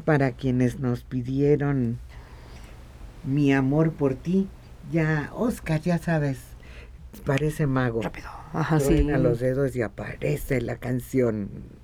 para quienes nos pidieron Mi amor por ti. Ya, Oscar, ya sabes, parece mago. Rápido. Ajá, Truena sí. los dedos y aparece la canción.